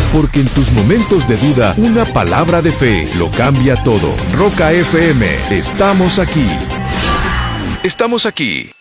porque en tus momentos de duda, una palabra de fe lo cambia todo. Roca FM, estamos aquí. Estamos aquí.